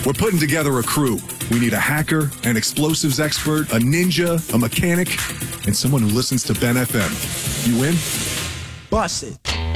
We're putting together a crew. We need a hacker, an explosives expert, a ninja, a mechanic, and someone who listens to Ben FM. You in? Bust it.